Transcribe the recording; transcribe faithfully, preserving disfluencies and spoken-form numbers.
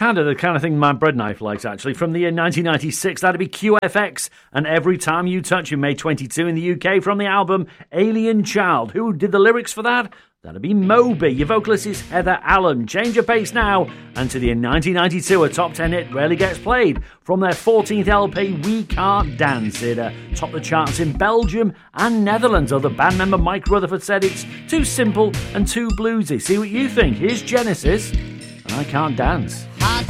Kind of the kind of thing my bread knife likes, actually. From the year nineteen ninety-six, that'd be Q F X and Every Time You Touch You, May twenty-second in the U K from the album Alien Child. Who did the lyrics for that? That'd be Moby. Your vocalist is Heather Allen. Change your pace now. And to the year nineteen ninety-two, a top ten hit rarely gets played. From their fourteenth L P, We Can't Dance. It uh, topped the charts in Belgium and Netherlands. Other band member Mike Rutherford said it's too simple and too bluesy. See what you think. Here's Genesis, and I Can't Dance.